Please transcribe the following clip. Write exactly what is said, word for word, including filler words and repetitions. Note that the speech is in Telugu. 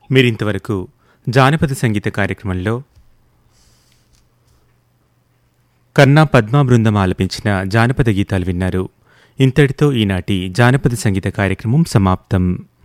మీరింతవరకు జానపద సంగీత కార్యక్రమంలో కన్నా పద్మా బృందం ఆలపించిన జానపద గీతాలు విన్నారు. ఇంతటితో ఈనాటి జానపద సంగీత కార్యక్రమం సమాప్తం.